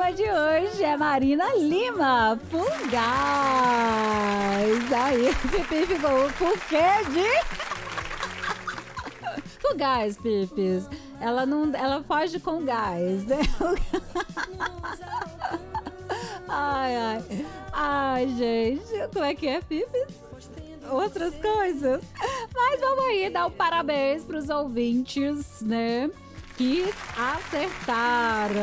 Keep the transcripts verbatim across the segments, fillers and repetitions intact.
programa de hoje é Marina Lima, Fugaz. Aí, Pipi ficou, por quê de... Fugaz, Pipis. Ela não, ela foge com gás, né? Ai, ai. Ai, gente. Como é que é, Pipis? Outras coisas. Mas vamos aí dar um parabéns pros ouvintes, né? Que acertaram.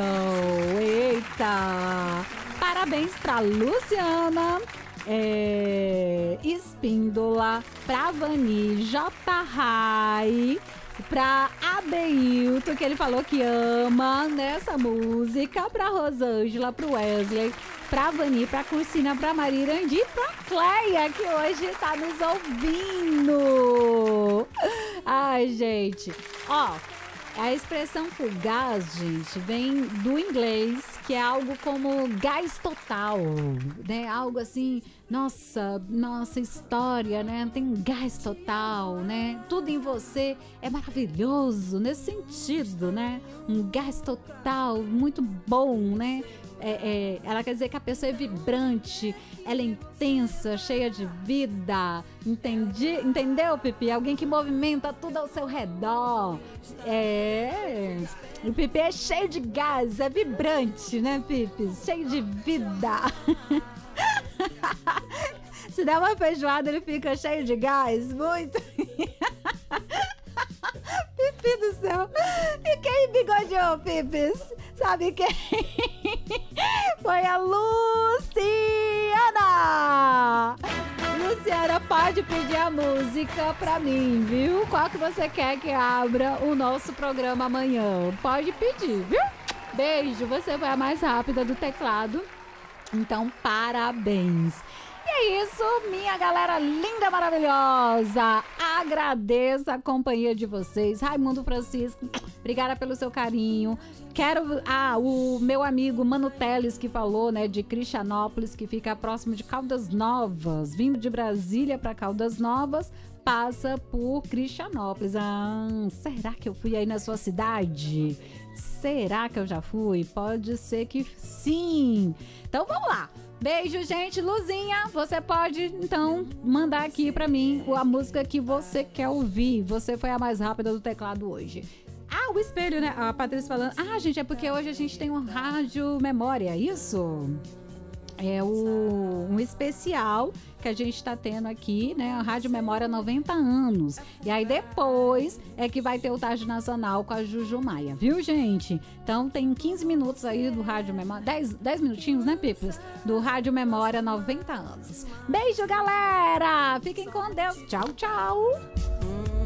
Eita! Parabéns pra Luciana, é, Espíndola, pra Vani, J. Rai, pra Adeilton, que ele falou que ama nessa música, pra Rosângela, pro Wesley, pra Vani, pra Cursina, pra Marirandi e pra Cleia, que hoje tá nos ouvindo. Ai, gente. Ó, a expressão fugaz, gente, vem do inglês, que é algo como gás total, né? Algo assim, nossa, nossa história, né? Tem um gás total, né? Tudo em você é maravilhoso, nesse sentido, né? Um gás total, muito bom, né? É, é, ela quer dizer que a pessoa é vibrante, ela é intensa, cheia de vida, entendi, entendeu, Pipi? Alguém que movimenta tudo ao seu redor. É, o Pipi é cheio de gás, é vibrante, né, Pipi? Cheio de vida. Se der uma feijoada, ele fica cheio de gás, muito. Pipi do céu. E quem bigodeou, Pipis? Sabe quem? Foi a Luciana! Luciana, pode pedir a música pra mim, viu? Qual que você quer que abra o nosso programa amanhã? Pode pedir, viu? Beijo, você foi a mais rápida do teclado. Então, parabéns! E é isso, minha galera linda, maravilhosa. Agradeço a companhia de vocês. Raimundo Francisco, obrigada pelo seu carinho. Quero... Ah, o meu amigo Mano Teles, que falou, né, de Cristianópolis, que fica próximo de Caldas Novas. Vindo de Brasília para Caldas Novas, passa por Cristianópolis. Ah, será que eu fui aí na sua cidade? Será que eu já fui? Pode ser que sim. Então vamos lá. Beijo, gente. Luzinha, você pode, então, mandar aqui pra mim a música que você quer ouvir. Você foi a mais rápida do teclado hoje. Ah, o espelho, né? A Patrícia falando. Ah, gente, é porque hoje a gente tem um rádio memória, é isso? É o, um especial que a gente tá tendo aqui, né? A Rádio Memória noventa anos. E aí depois é que vai ter o Tarde Nacional com a Juju Maia, viu, gente? Então tem quinze minutos aí do Rádio Memória, dez, dez minutinhos, né, Pipos? Do Rádio Memória noventa anos. Beijo, galera! Fiquem com Deus. Tchau, tchau!